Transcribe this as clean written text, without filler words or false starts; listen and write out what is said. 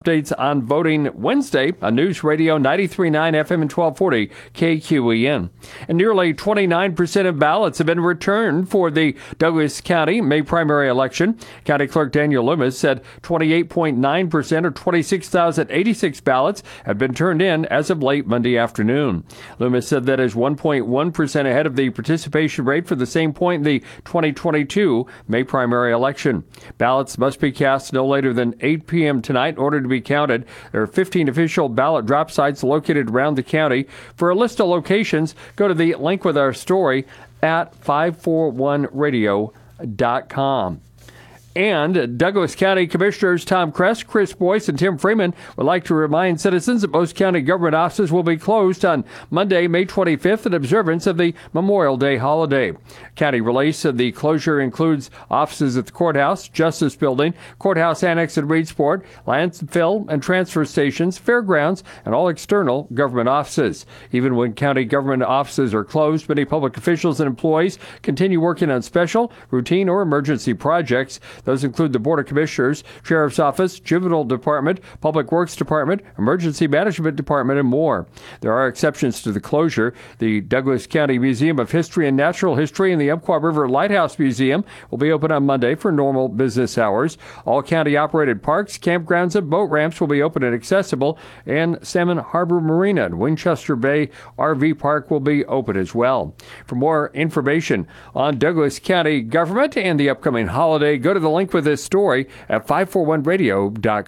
updates on voting Wednesday on News Radio 93.9 FM and 1240 KQEN. And nearly 29% of ballots have been returned for the Douglas County May primary election. County Clerk Daniel Loomis said 28.9% or 26,086 ballots have been turned in as of late Monday afternoon. Loomis said that is 1.1% ahead of the participation rate for the same point in the 2022 May primary election. Ballots must be cast no later than 8 p.m. tonight in order to be counted. There are 15 official ballot drop sites located around the county. For a list of locations, go to the link with our story at 541radio.com. And Douglas County Commissioners Tom Kress, Chris Boyce, and Tim Freeman would like to remind citizens that most county government offices will be closed on Monday, May 25th in observance of the Memorial Day holiday. County release of the closure includes offices at the courthouse, Justice Building, courthouse annex at Reedsport, landfill and transfer stations, fairgrounds, and all external government offices. Even when county government offices are closed, many public officials and employees continue working on special, routine, or emergency projects. Those include the Board of Commissioners, Sheriff's Office, Juvenile Department, Public Works Department, Emergency Management Department, and more. There are exceptions to the closure. The Douglas County Museum of History and Natural History and the Umpqua River Lighthouse Museum will be open on Monday for normal business hours. All county-operated parks, campgrounds, and boat ramps will be open and accessible, and Salmon Harbor Marina and Winchester Bay RV Park will be open as well. For more information on Douglas County government and the upcoming holiday, go to the link with this story at 541radio.com.